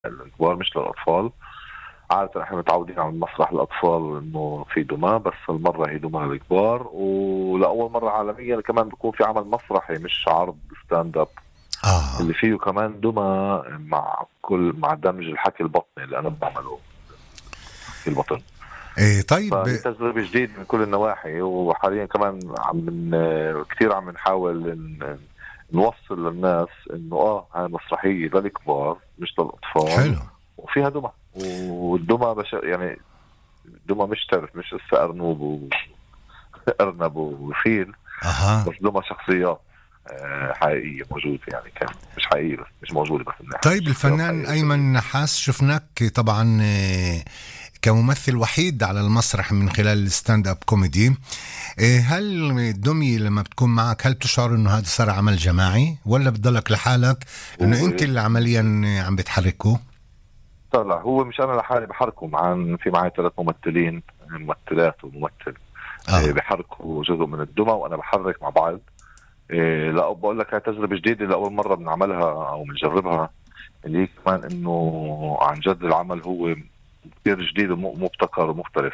الكبار مش للأطفال. عادة احنا متعودين على مسرح الأطفال إنه في دمى، بس المرة هي دمى للكبار، ولأول مرة عالميا كمان بيكون في عمل مسرحي مش عرض ستاند اب، اللي فيه كمان دمى مع دمج الحكي البطني اللي أنا بعمله في البطن. ايه طيب. فهي تجربة جديدة من كل النواحي، وحاليا كمان كثير عم نحاول نوصل للناس انه هاي مسرحية للكبار مش للأطفال. حلو. وفيها دمى، والدمى يعني دمى مش تعرف، مش لسه أرنوب وأرنب وفيل، بس دمى شخصيات حقيقية موجودة، يعني كان مش حقيقية بس مش موجودة بس الناحية. طيب الفنان أيمن نحاس، شفناك طبعا كممثل وحيد على المسرح من خلال الستاند اب كوميدي. هل الدمية لما بتكون معك هل تشعر انه هذا صار عمل جماعي ولا بتضلك لحالك انه انت اللي عمليا عم بتحركه؟ طلع هو مش انا لحالي بحركه، في معي 3 ممثلات وممثل بحركوا جزء من الدمى وانا بحرك مع بعض. لا بقول لك هاي تجربة جديدة لأول مرة بنعملها او بنجربها، اللي هي كمان انه عن جد العمل هو كثير جديد ومبتكر ومختلف.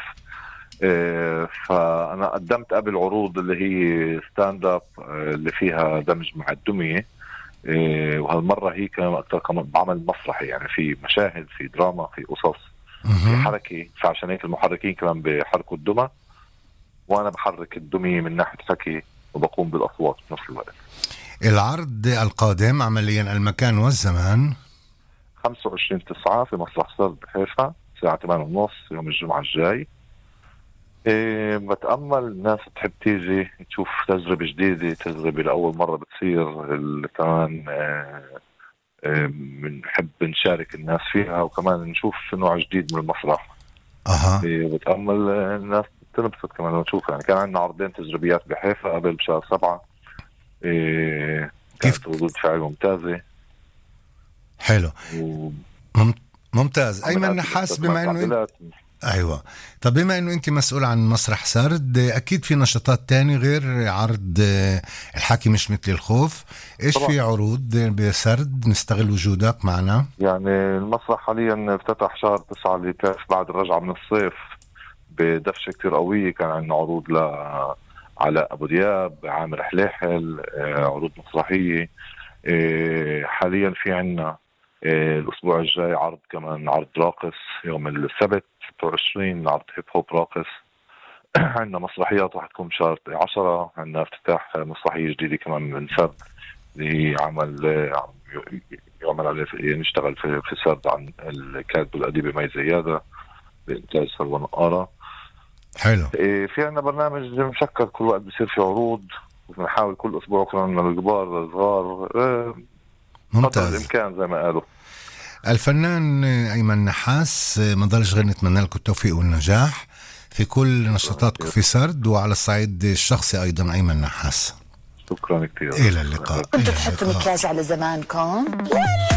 فأنا قدمت قبل عروض اللي هي ستاند اب اللي فيها دمج مع الدمية، وهالمرة هي كمان أكثر كمان بعمل مسرحي، يعني في مشاهد، في دراما، في قصص، في حركة. فعشان هيك المحركين كمان بيحركوا الدمى وأنا بحرك الدمية من ناحية حكي وبقوم بالأصوات في نفس الوقت. العرض القادم عمليا المكان والزمان 25/9 في مسرح سرد بحيفا الساعة 8:30 يوم الجمعة الجاي. بتأمل الناس تحب تيجي تشوف تجربة جديدة، تجربة لأول مرة بتصير، اللي كمان بنحب نشارك الناس فيها، وكمان نشوف نوع جديد من المسرح. بتأمل الناس تنبسط كمان ونشوف. يعني كان عندنا عرضين تجربيات بحيفا قبل بشهر 7، كانت ردود فعل ممتازة. حلو. ممتاز. أيمن نحاس، بما أنه أيوة، طب بما أنه أنت مسؤول عن مسرح سرد، أكيد في نشاطات تاني غير عرض الحكي مش مثل الخوف. إيش طبعا في عروض بسرد نستغل وجودك معنا؟ يعني المسرح حاليا افتتح شهر 9 اللي بتعرف بعد الرجعة من الصيف بدفشة كتير قوية. كان عندنا عروض على أبو دياب، عامر حليحل، عروض مسرحية. حاليا في عنا الأسبوع الجاي عرض كمان، عرض راقص يوم السبت 26، عرض هيب هوب راقص. عندنا مسرحيات راح تكون بشهر 10. عندنا افتتاح مسرحية جديدة كمان من سرد، اللي هي عمل يعمل عليه نشتغل في سرد عن الكاتب الأديب مي زيادة بإنتاج سلوى نقارة. حلو. في عنا برنامج مشكل كل وقت بيصير في عروض، بنحاول كل أسبوع كمان للكبار للصغار. ممتاز. الإمكان زي ما قالوا. الفنان أيمن نحاس، ما ضلش غير نتمنى لكم التوفيق والنجاح في كل نشاطاتكم في سرد، وعلى الصعيد الشخصي أيضا أيمن نحاس. شكرا كثير. إلى اللقاء. كنتوا تحطوا مكياج على زمانكم؟